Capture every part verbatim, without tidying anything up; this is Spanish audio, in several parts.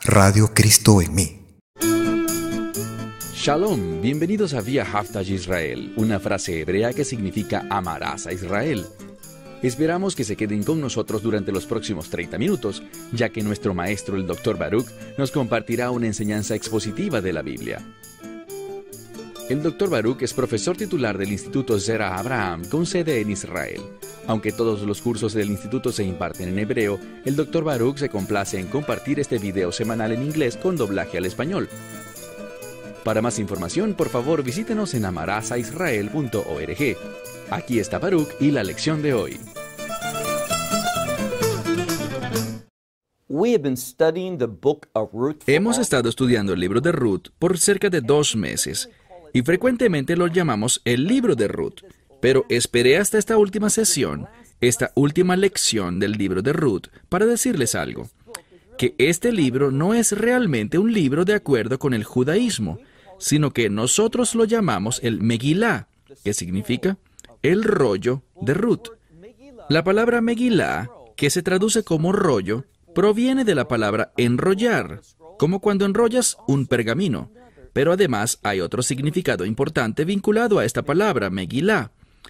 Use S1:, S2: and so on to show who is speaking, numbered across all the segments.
S1: Radio Cristo en mí.
S2: Shalom, bienvenidos a Vía Haftaj Israel, una frase hebrea que significa amarás a Israel. Esperamos que se queden con nosotros durante los próximos treinta minutos, ya que nuestro maestro, el doctor Baruch, nos compartirá una enseñanza expositiva de la Biblia. El doctor Baruch es profesor titular del Instituto Zera Abraham, con sede en Israel. Aunque todos los cursos del instituto se imparten en hebreo, el doctor Baruch se complace en compartir este video semanal en inglés con doblaje al español. Para más información, por favor, visítenos en amaraza israel punto org. Aquí está Baruch y la lección de hoy. Hemos estado estudiando el libro de Ruth por cerca de dos meses, y frecuentemente lo llamamos el libro de Ruth. Pero esperé hasta esta última sesión, esta última lección del libro de Ruth, para decirles algo. Que este libro no es realmente un libro de acuerdo con el judaísmo, sino que nosotros lo llamamos el Megilá, que significa el rollo de Ruth. La palabra Megilá, que se traduce como rollo, proviene de la palabra enrollar, como cuando enrollas un pergamino. Pero además hay otro significado importante vinculado a esta palabra, Megilá,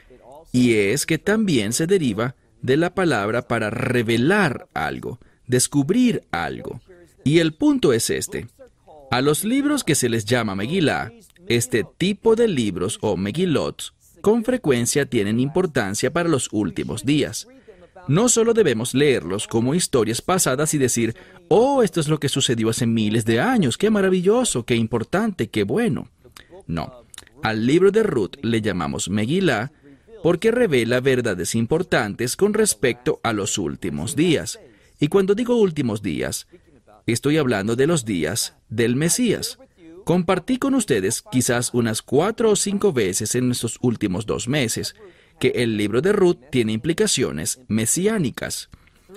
S2: y es que también se deriva de la palabra para revelar algo, descubrir algo. Y el punto es este. A los libros que se les llama Megilá, este tipo de libros o Megilot, con frecuencia tienen importancia para los últimos días. No solo debemos leerlos como historias pasadas y decir, oh, esto es lo que sucedió hace miles de años, qué maravilloso, qué importante, qué bueno. No, al libro de Ruth le llamamos Megilá porque revela verdades importantes con respecto a los últimos días. Y cuando digo últimos días, estoy hablando de los días del Mesías. Compartí con ustedes quizás unas cuatro o cinco veces en estos últimos dos meses que el libro de Ruth tiene implicaciones mesiánicas.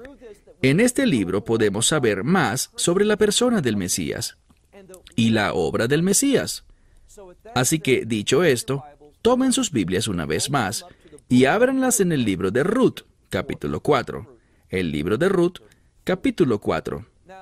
S2: En este libro podemos saber más sobre la persona del Mesías y la obra del Mesías. Así que, dicho esto, tomen sus Biblias una vez más y ábranlas en el libro de Ruth, capítulo cuatro. El libro de Ruth, capítulo cuatro.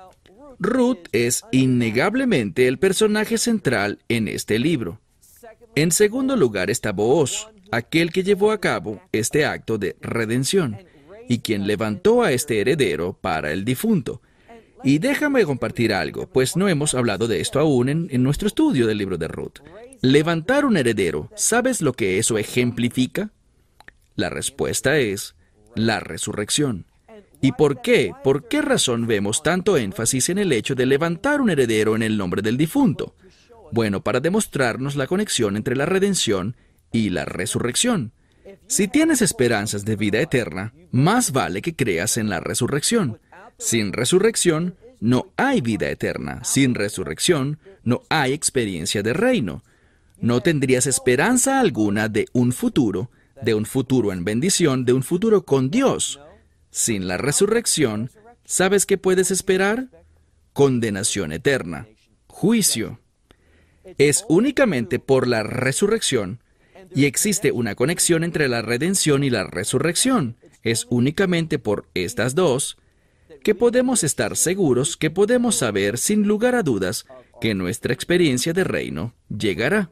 S2: Ruth es innegablemente el personaje central en este libro. En segundo lugar está Booz, aquel que llevó a cabo este acto de redención y quien levantó a este heredero para el difunto. Y déjame compartir algo, pues no hemos hablado de esto aún en, en nuestro estudio del libro de Ruth. Levantar un heredero, ¿sabes lo que eso ejemplifica? La respuesta es la resurrección. ¿Y por qué? ¿Por qué razón vemos tanto énfasis en el hecho de levantar un heredero en el nombre del difunto? Bueno, para demostrarnos la conexión entre la redención y la resurrección. Si tienes esperanzas de vida eterna, más vale que creas en la resurrección. Sin resurrección, no hay vida eterna. Sin resurrección, no hay experiencia de reino. No tendrías esperanza alguna de un futuro, de un futuro en bendición, de un futuro con Dios. Sin la resurrección, ¿sabes qué puedes esperar? Condenación eterna, juicio. Es únicamente por la resurrección, y existe una conexión entre la redención y la resurrección. Es únicamente por estas dos que podemos estar seguros, que podemos saber sin lugar a dudas que nuestra experiencia de reino llegará.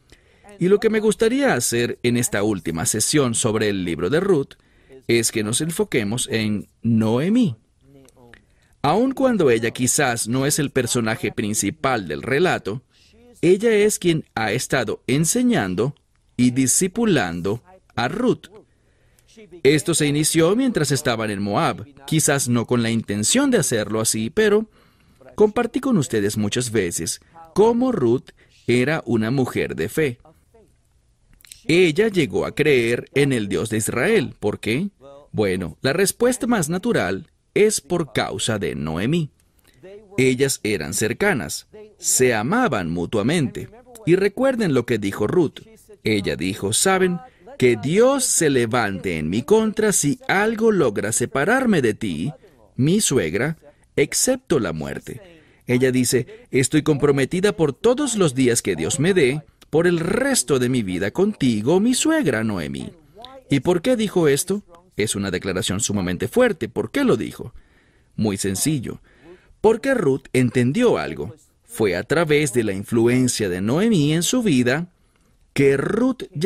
S2: Y lo que me gustaría hacer en esta última sesión sobre el libro de Ruth es que nos enfoquemos en Noemí. Aun cuando ella quizás no es el personaje principal del relato, ella es quien ha estado enseñando y discipulando a Ruth. Esto se inició mientras estaban en Moab, quizás no con la intención de hacerlo así, pero compartí con ustedes muchas veces cómo Ruth era una mujer de fe. Ella llegó a creer en el Dios de Israel. ¿Por qué? Bueno, la respuesta más natural es por causa de Noemí. Ellas eran cercanas, se amaban mutuamente. Y recuerden lo que dijo Ruth. Ella dijo, ¿saben? Que Dios se levante en mi contra si algo logra separarme de ti, mi suegra, excepto la muerte. Ella dice, estoy comprometida por todos los días que Dios me dé, por el resto de mi vida contigo, mi suegra Noemí. ¿Y por qué dijo esto? Es una declaración sumamente fuerte. ¿Por qué lo dijo? Muy sencillo. Porque Ruth entendió algo. Fue a través de la influencia de Noemí en su vida que Ruth